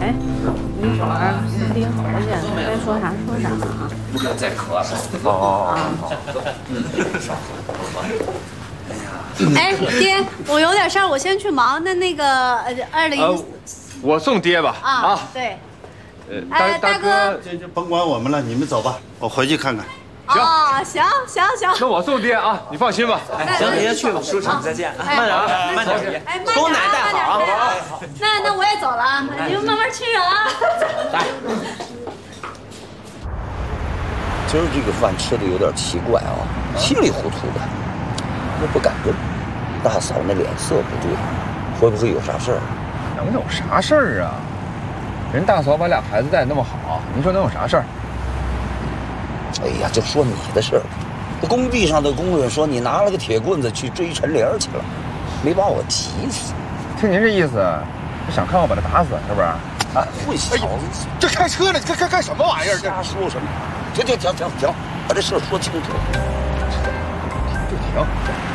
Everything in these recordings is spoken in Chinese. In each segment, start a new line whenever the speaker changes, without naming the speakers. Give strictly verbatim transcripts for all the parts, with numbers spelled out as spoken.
哎，一会儿私底回去，该说啥说啥啊。
不要再咳了。
哦哦
哦。嗯。哎，爹，我有点事儿，我先去忙。那那个呃，二零。
呃，我送爹吧。
啊，对。
呃，
哎，大哥，
这就甭管我们了，你们走吧，我回去看看。
行，
哦，行行行，
那我送爹啊，你放心吧。
哎，行，爷去吧，叔叔再见，慢点啊，慢点，爷，
哎，
给我奶带好啊。
那那我也走了啊，你们慢慢吃啊。
来，
今儿这个饭吃的有点奇怪啊，稀里糊涂的，我不敢问。大嫂那脸色不对，会不会有啥事儿？
能有啥事儿啊？人大嫂把俩孩子带那么好，您说能有啥事儿？
哎呀，就说你的事儿，工地上的工人说你拿了个铁棍子去追陈玲去了，没把我急死。
听您这意思，想看我把他打死是不是？
啊，混小子，
这开车呢，干干干什么玩意儿？
瞎说什么？停停停停停，把这事说清楚。
就停。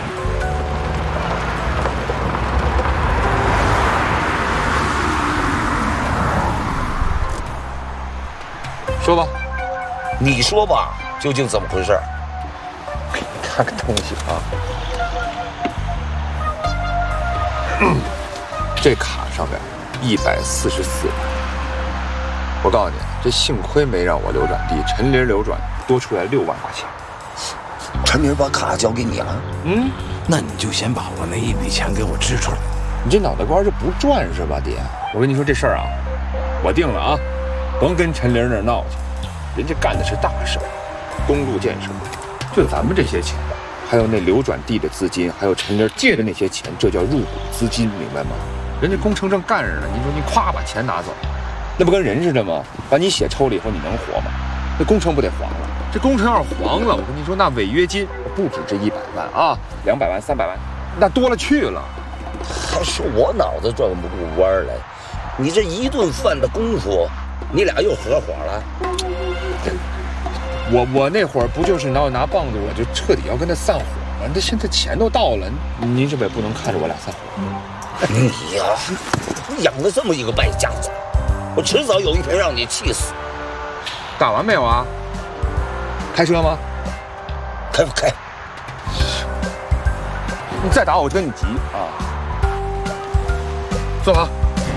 说吧。
你说吧，究竟怎么回事？
看个东西啊！嗯、这卡上面一百四十四万。我告诉你，这幸亏没让我流转地，陈林流转多出来六万块钱。
陈林把卡交给你了？
嗯，那你就先把我那一笔钱给我支出来。
你这脑袋瓜是不转是吧，爹？我跟你说这事儿啊，我定了啊，甭跟陈林那儿闹去。 人家干的是大事儿，公路建设，就咱们这些钱，还有那流转地的资金，还有陈林借的那些钱，这叫入股资金，明白吗？人家工程正干着呢，你说你咵把钱拿走，那不跟人似的吗？把你血抽了以后，你能活吗？那工程不得黄了？这工程要是黄了，我跟你说，那违约金不止这一百万啊，两百万、三百万，那多了去了。
还是我脑子转不过弯来，你这一顿饭的功夫，你俩又合伙了。
我我那会儿不就是拿拿棒子，我就彻底要跟他散伙吗？那现在钱都到了，您这边不能看着我俩散伙。
你呀，你养了这么一个败家子，我迟早有一天让你气死。
打完没有啊？开车吗？
开不开？
你再打我，我跟你急啊！坐好。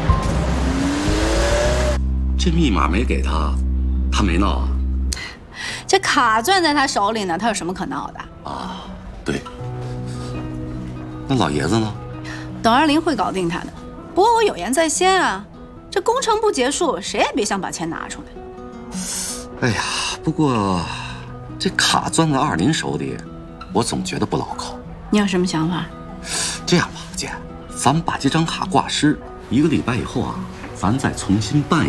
这密码没给他，他没闹啊？
这卡攥在他手里呢，他有什么可闹的
啊？对。那老爷子呢？
董二林会搞定他的。不过我有言在先啊，这工程不结束，谁也别想把钱拿出
来。哎呀，不过这卡攥在二林手里，我总觉得不牢靠。
你有什么想法？
这样吧，姐，咱们把这张卡挂失，一个礼拜以后啊，咱再重新办。